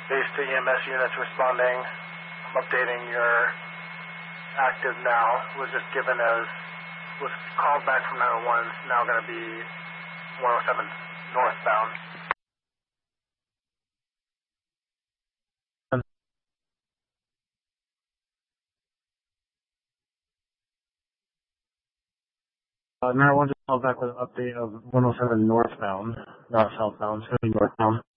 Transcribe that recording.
Base to EMS units responding. I'm updating your active now. Was just given as, was called back from 901. It's now going to be 107 northbound. Now I want to call back with an update of 107 northbound, not southbound. It's going to be northbound.